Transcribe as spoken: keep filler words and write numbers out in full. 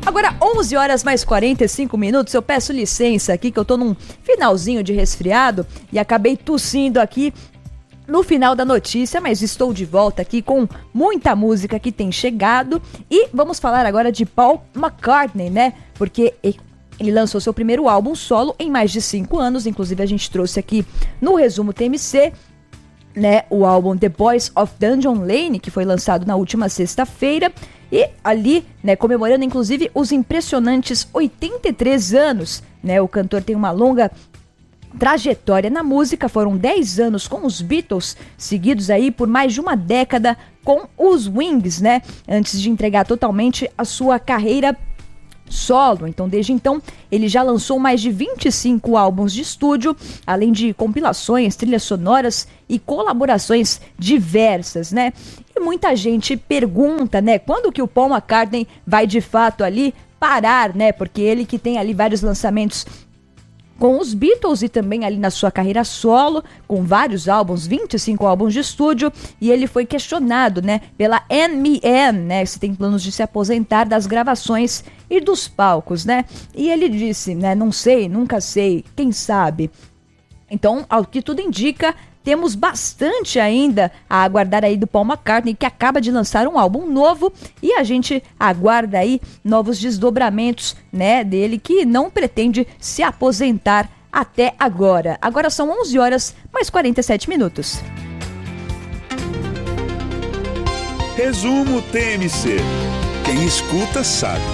Agora, onze horas mais quarenta e cinco minutos, eu peço licença aqui que eu tô num finalzinho de resfriado e acabei tossindo aqui no final da notícia, mas estou de volta aqui com muita música que tem chegado e vamos falar agora de Paul McCartney, né? Porque ele lançou seu primeiro álbum solo em mais de cinco anos, inclusive a gente trouxe aqui no resumo T M C, né, o álbum The Boys of Dungeon Lane, que foi lançado na última sexta-feira, e ali, né, comemorando inclusive os impressionantes oitenta e três anos, né, o cantor tem uma longa trajetória na música, foram dez anos com os Beatles, seguidos aí por mais de uma década com os Wings, né, antes de entregar totalmente a sua carreira solo. Então, desde então, ele já lançou mais de vinte e cinco álbuns de estúdio, além de compilações, trilhas sonoras e colaborações diversas, né? E muita gente pergunta, né, quando que o Paul McCartney vai de fato ali parar, né? Porque ele que tem ali vários lançamentos com os Beatles e também ali na sua carreira solo, com vários álbuns, vinte e cinco álbuns de estúdio, e ele foi questionado, né, pela N M E, né, se tem planos de se aposentar das gravações e dos palcos, né, e ele disse, né, não sei, nunca sei, quem sabe. Então, ao que tudo indica, temos bastante ainda a aguardar aí do Paul McCartney, que acaba de lançar um álbum novo e a gente aguarda aí novos desdobramentos, né, dele, que não pretende se aposentar até agora. Agora são onze horas mais quarenta e sete minutos. Resumo T M C. Quem escuta sabe.